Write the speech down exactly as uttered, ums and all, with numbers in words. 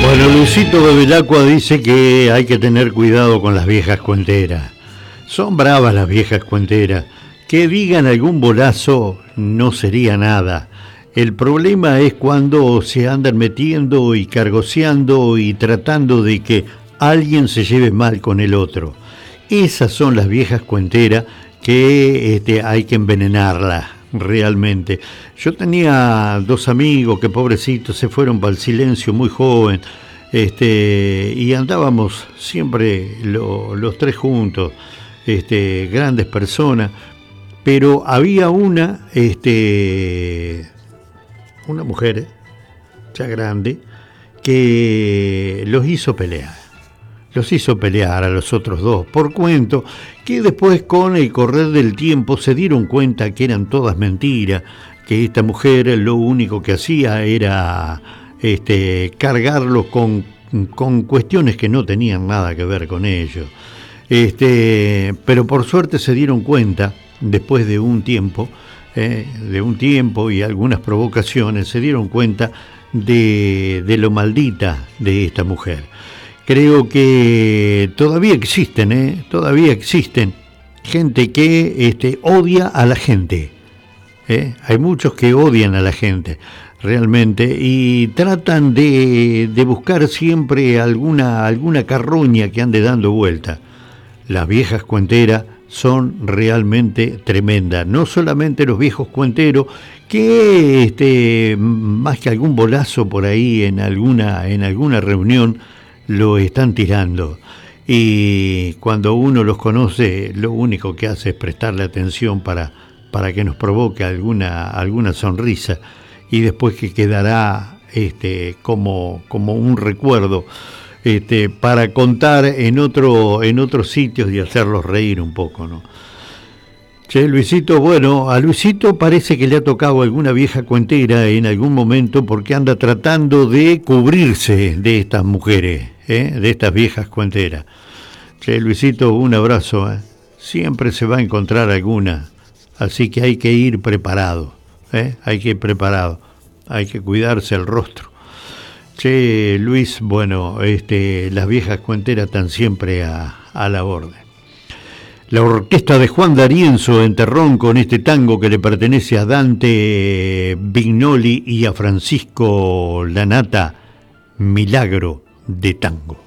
Bueno, Luisito Bevilacqua dice que hay que tener cuidado con las viejas cuenteras. Son bravas las viejas cuenteras. Que digan algún bolazo no sería nada. El problema es cuando se andan metiendo y cargoseando y tratando de que alguien se lleve mal con el otro. Esas son las viejas cuenteras que este, hay que envenenarlas. Realmente. Yo tenía dos amigos que pobrecitos se fueron para el silencio muy joven, este, y andábamos siempre lo, los tres juntos, este, grandes personas, pero había una, este, una mujer ya grande que los hizo pelear. Los hizo pelear a los otros dos, por cuento que después con el correr del tiempo se dieron cuenta que eran todas mentiras, que esta mujer lo único que hacía era este, cargarlos con, con cuestiones que no tenían nada que ver con ellos. Este, pero por suerte se dieron cuenta, después de un tiempo, eh, de un tiempo y algunas provocaciones, se dieron cuenta de, de lo maldita de esta mujer. Creo que todavía existen, ¿eh? Todavía existen gente que este, odia a la gente. ¿eh? Hay muchos que odian a la gente, realmente, y tratan de, de buscar siempre alguna, alguna carroña que ande dando vuelta. Las viejas cuenteras son realmente tremendas. No solamente los viejos cuenteros, que este, más que algún bolazo por ahí en alguna, en alguna reunión, lo están tirando, y cuando uno los conoce lo único que hace es prestarle atención para, para que nos provoque alguna, alguna sonrisa, y después que quedará este, como, como un recuerdo este, para contar en, otro, en otros sitios y hacerlos reír un poco, ¿no? Che, Luisito, bueno, a Luisito parece que le ha tocado alguna vieja cuentera en algún momento porque anda tratando de cubrirse de estas mujeres, ¿eh? de estas viejas cuenteras. Che, Luisito, un abrazo, ¿eh? Siempre se va a encontrar alguna, así que hay que ir preparado, ¿eh? hay que ir preparado, hay que cuidarse el rostro. Che, Luis, bueno, este, las viejas cuenteras están siempre a, a la orden. La orquesta de Juan D'Arienzo en Terrón con este tango que le pertenece a Dante Vignoli y a Francisco Lanata, Milagro de Tango.